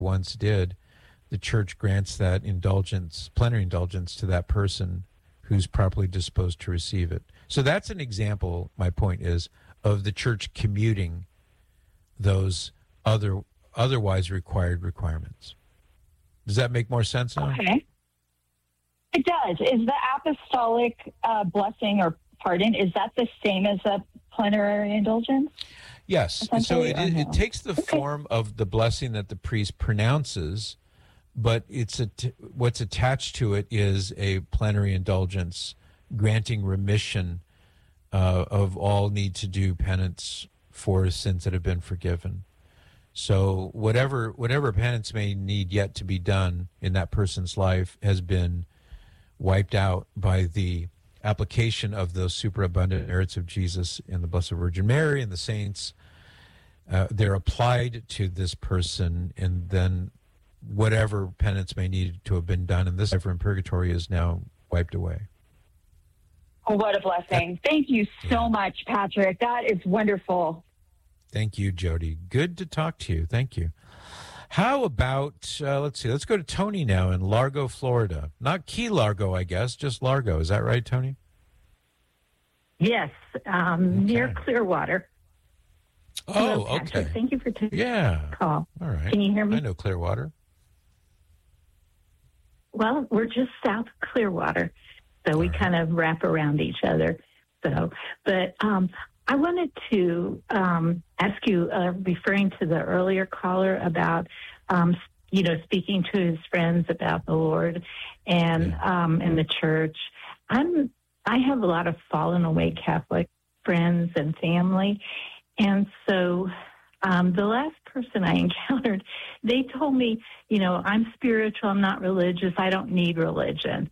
once did, the church grants that indulgence, plenary indulgence, to that person who's properly disposed to receive it. So that's an example, my point is, of the church commuting those otherwise required requirements. Does that make more sense now? Okay. It does. Is the apostolic blessing or pardon, is that the same as a plenary indulgence? Yes. So it takes the form of the blessing that the priest pronounces, but what's attached to it is a plenary indulgence granting remission of all need to do penance for sins that have been forgiven. So whatever penance may need yet to be done in that person's life has been wiped out by the application of those superabundant merits of Jesus and the Blessed Virgin Mary and the saints. They're applied to this person, and then whatever penance may need to have been done in this life or in purgatory is now wiped away. Oh, what a blessing. Thank you so much, Patrick. That is wonderful. Thank you, Jody. Good to talk to you. Thank you. How about, let's go to Tony now in Largo, Florida. Not Key Largo, I guess, just Largo. Is that right, Tony? Yes, near Clearwater. Oh, Hello, okay. Patrick. Thank you for taking the call. All right. Can you hear me? I know Clearwater. Well, we're just south of Clearwater, so we kind of wrap around each other. So, but I wanted to ask you, referring to the earlier caller about, speaking to his friends about the Lord and the church. I have a lot of fallen away Catholic friends and family, and so the last person I encountered, they told me, I'm spiritual, I'm not religious, I don't need religion,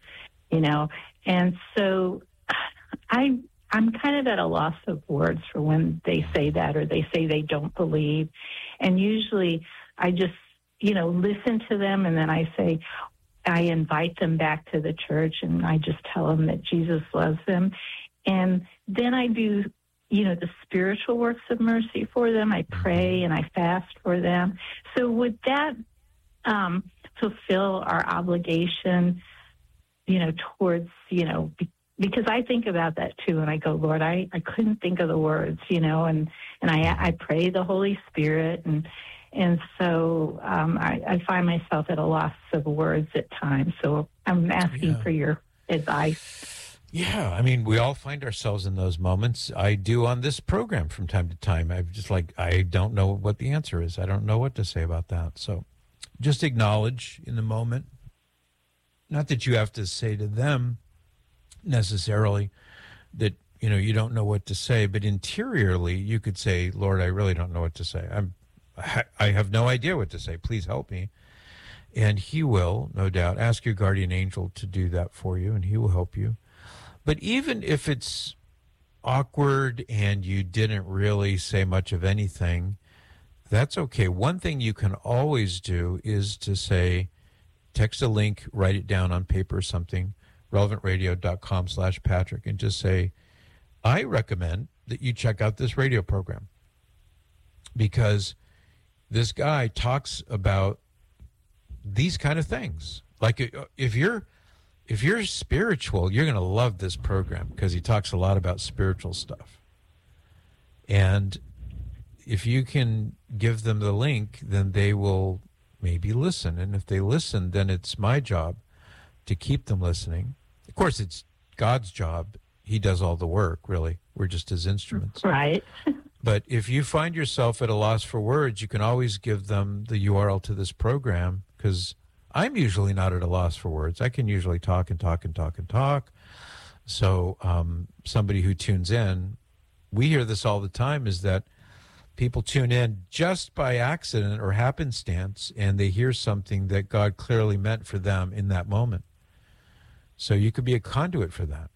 and so I'm kind of at a loss of words for when they say that or they say they don't believe. And usually I just, listen to them, and then I invite them back to the church, and I just tell them that Jesus loves them. And then I do, the spiritual works of mercy for them. I pray and I fast for them. So would that fulfill our obligation, towards, because I think about that too, and I go, Lord, I couldn't think of the words, and I pray the Holy Spirit, and so I find myself at a loss of words at times. So I'm asking for your advice. Yeah, I mean, we all find ourselves in those moments. I do on this program from time to time. I'm just like, I don't know what the answer is. I don't know what to say about that. So just acknowledge in the moment, not that you have to say to them necessarily that, you don't know what to say, but interiorly you could say, Lord, I really don't know what to say. I have no idea what to say. Please help me. And he will, no doubt, ask your guardian angel to do that for you, and he will help you. But even if it's awkward and you didn't really say much of anything, that's okay. One thing you can always do is to say, text a link, write it down on paper or something, relevantradio.com/Patrick, and just say, I recommend that you check out this radio program because this guy talks about these kind of things. Like if you're spiritual, you're going to love this program because he talks a lot about spiritual stuff. And if you can give them the link, then they will maybe listen. And if they listen, then it's my job to keep them listening. Of course, it's God's job. He does all the work, really. We're just his instruments. Right. But if you find yourself at a loss for words, you can always give them the URL to this program, because I'm usually not at a loss for words. I can usually talk and talk and talk and talk. So somebody who tunes in, we hear this all the time, is that people tune in just by accident or happenstance, and they hear something that God clearly meant for them in that moment. So you could be a conduit for that.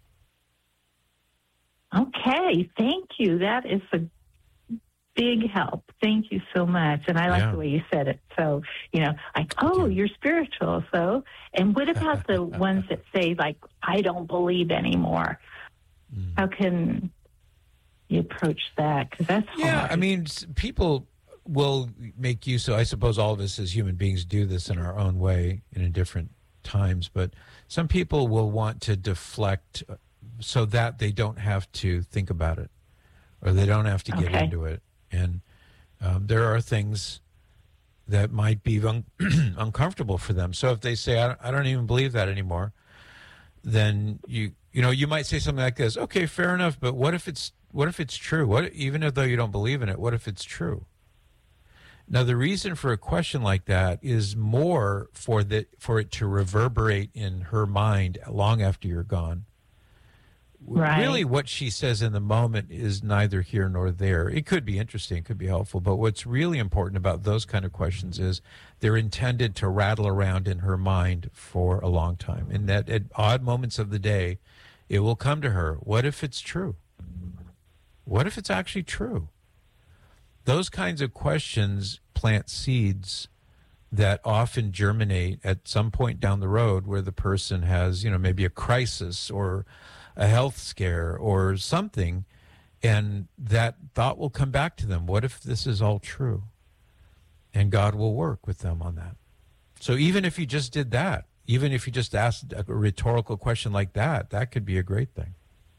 Okay, thank you. That is a big help. Thank you so much. And I like the way you said it. So, you're spiritual. So, and what about the ones that say, like, I don't believe anymore? How can you approach that? Because that's hard. Yeah, I mean, people will make use of, I suppose all of us as human beings do this in our own way and in different times, but some people will want to deflect so that they don't have to think about it or they don't have to get into it. And there are things that might be uncomfortable for them. So if they say, I don't even believe that anymore, then you might say something like this, okay, fair enough, but what if it's true? Even though you don't believe in it, what if it's true? Now, the reason for a question like that is more for it to reverberate in her mind long after you're gone. Right. Really, what she says in the moment is neither here nor there. It could be interesting, it could be helpful, but what's really important about those kind of questions is they're intended to rattle around in her mind for a long time. And that at odd moments of the day, it will come to her. What if it's true? What if it's actually true? Those kinds of questions plant seeds that often germinate at some point down the road where the person has, maybe a crisis or a health scare or something, and that thought will come back to them. What if this is all true? And God will work with them on that. So even if you just did that, even if you just asked a rhetorical question like that, that could be a great thing.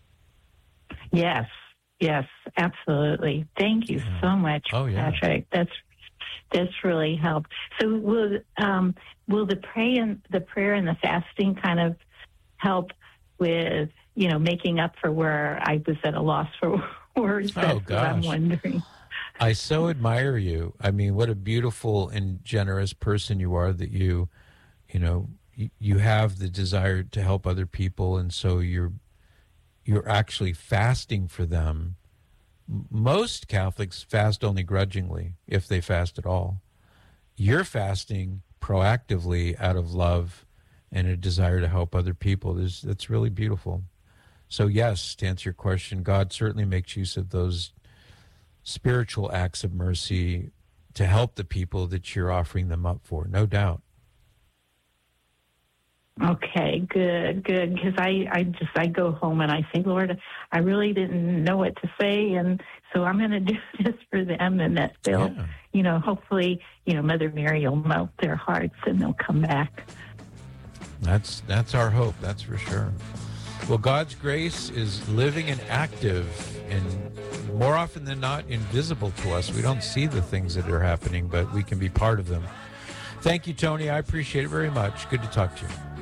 Yes, absolutely. Thank you so much, Patrick. That's really helped. So will the prayer and the fasting kind of help with making up for where I was at a loss for words? That's what I'm wondering. I so admire you. I mean, what a beautiful and generous person you are, that you have the desire to help other people, and so you're actually fasting for them. Most Catholics fast only grudgingly, if they fast at all. You're fasting proactively out of love and a desire to help other people. That's really beautiful. So yes, to answer your question, God certainly makes use of those spiritual acts of mercy to help the people that you're offering them up for, no doubt. Okay, good. Because I go home and I say, Lord, I really didn't know what to say, and so I'm going to do this for them, and that they'll, hopefully, Mother Mary will melt their hearts and they'll come back. That's our hope. That's for sure. Well, God's grace is living and active, and more often than not, invisible to us. We don't see the things that are happening, but we can be part of them. Thank you, Tony. I appreciate it very much. Good to talk to you.